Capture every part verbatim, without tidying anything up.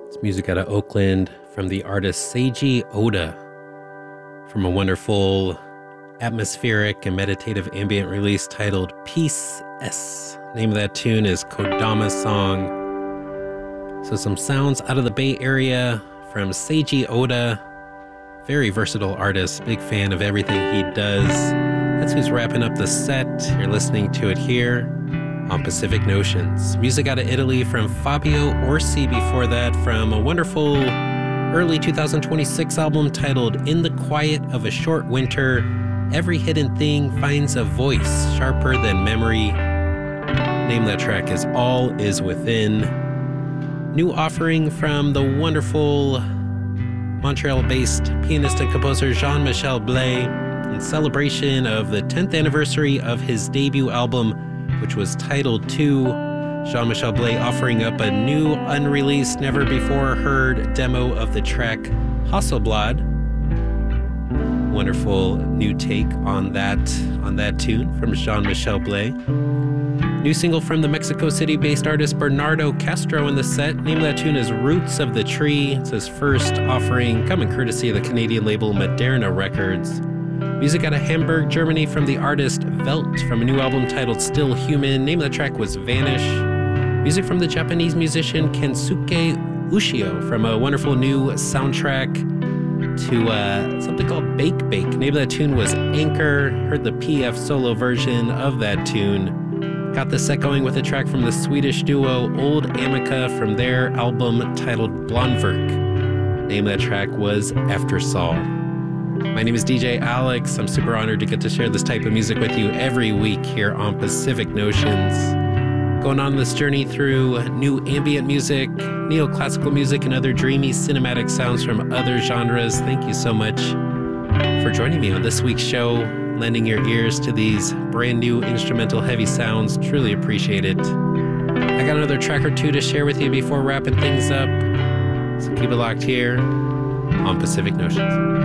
It's music out of Oakland from the artist Seiji Oda from a wonderful atmospheric and meditative ambient release titled Peace S. Name of that tune is Kodama Song. So some sounds out of the Bay Area from Seiji Oda. Very versatile artist, big fan of everything he does. That's who's wrapping up the set. You're listening to it here on Pacific Notions. Music out of Italy from Fabio Orsi before that, from a wonderful early two thousand twenty-six album titled In the Quiet of a Short Winter. Every hidden thing finds a voice sharper than memory. Name of that track is All Is Within. New offering from the wonderful Montreal-based pianist and composer Jean-Michel Blais in celebration of the tenth anniversary of his debut album, which was titled Two. Jean-Michel Blais offering up a new, unreleased, never-before-heard demo of the track Hasselblad. Wonderful new take on that, on that tune from Jean-Michel Blais. New single from the Mexico City-based artist Bernardo Castro in the set. Name of that tune is Roots of the Tree. It's his first offering, coming courtesy of the Canadian label Moderna Records. Music out of Hamburg, Germany from the artist Welt from a new album titled Still Human. Name of the track was Vanish. Music from the Japanese musician Kensuke Ushio from a wonderful new soundtrack to uh, something called Bake Bake. Name of that tune was Anchor. Heard the P F solo version of that tune. Got the set going with a track from the Swedish duo Old Amica from their album titled Blondverk. Name of that track was After Saul. My name is D J Alex. I'm super honored to get to share this type of music with you every week here on Pacific Notions. Going on this journey through new ambient music, neoclassical music, and other dreamy cinematic sounds from other genres. Thank you so much for joining me on this week's show, lending your ears to these brand new instrumental heavy sounds. Truly appreciate it. I got another track or two to share with you before wrapping things up. So keep it locked here on Pacific Notions.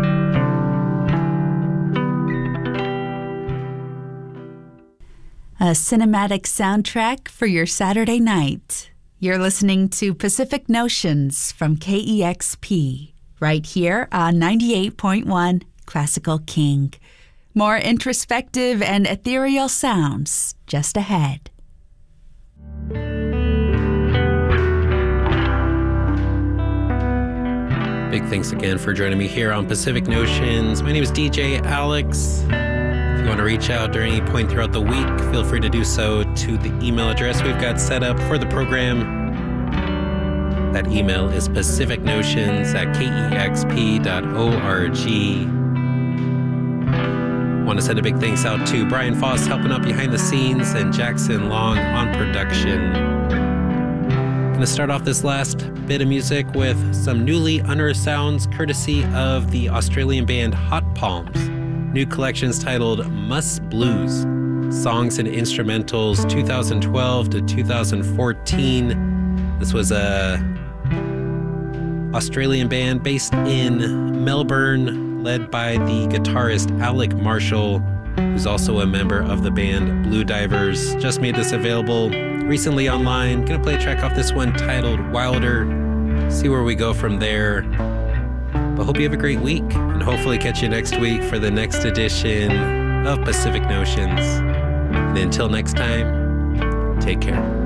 A cinematic soundtrack for your Saturday night. You're listening to Pacific Notions from K E X P, right here on ninety-eight point one Classical King. More introspective and ethereal sounds just ahead. Big thanks again for joining me here on Pacific Notions. My name is D J Alex. If you want to reach out during any point throughout the week, feel free to do so to the email address we've got set up for the program. That email is pacificnotions at kexp dot org. Want to send a big thanks out to Brian Foss helping out behind the scenes and Jackson Long on production. Going to start off this last bit of music with some newly unearthed sounds courtesy of the Australian band Hot Palms. New collections titled Muss Blues, Songs and Instrumentals two thousand twelve to two thousand fourteen. This was a Australian band based in Melbourne, led by the guitarist Alec Marshall, who's also a member of the band Blue Divers. Just made this available recently online. Gonna play a track off this one titled Wilder. See where we go from there. But hope you have a great week, and hopefully catch you next week for the next edition of Pacific Notions. And until next time, take care.